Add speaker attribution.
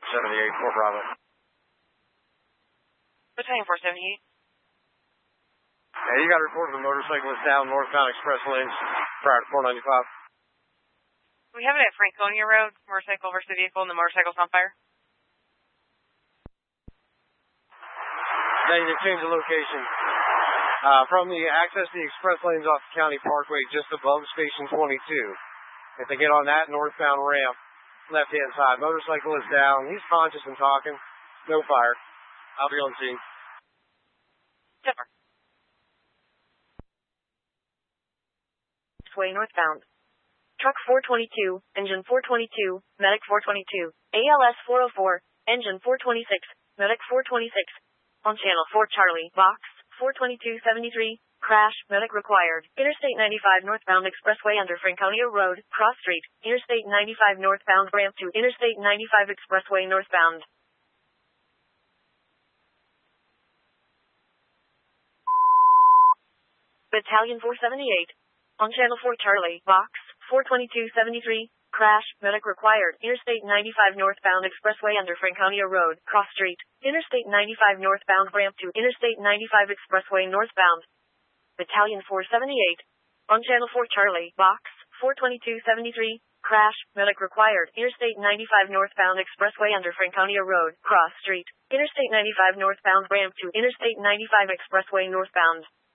Speaker 1: 78, 4 Bravo.
Speaker 2: Battalion 478.
Speaker 1: Yeah, you got a report of a motorcyclist down northbound express lanes prior to 495.
Speaker 2: We have it at Franconia Road, motorcycle versus vehicle, and the motorcycle's on fire.
Speaker 1: Then you change the location. From the access to the express lanes off the County Parkway just above Station 22. If they get on that northbound ramp, left-hand side, motorcycle is down. He's conscious and talking. No fire. I'll be on scene.
Speaker 2: Zipper.
Speaker 3: Way northbound. Truck 422, engine 422, medic 422, ALS 404, engine 426, medic 426. On channel 4 Charlie, box 42273, crash, medic required. Interstate 95 northbound expressway under Franconia Road, cross street. Interstate 95 northbound ramp to Interstate 95 expressway northbound. Battalion 478. On channel 4 Charlie, box 42273, crash, medic required. Interstate 95 northbound expressway under Franconia Road, cross street. Interstate 95 northbound ramp to Interstate 95 expressway northbound. Battalion 478. On channel 4 Charlie, box 42273, crash, medic required. Interstate 95 northbound expressway under Franconia Road, cross street. Interstate 95 northbound ramp to Interstate 95 expressway northbound.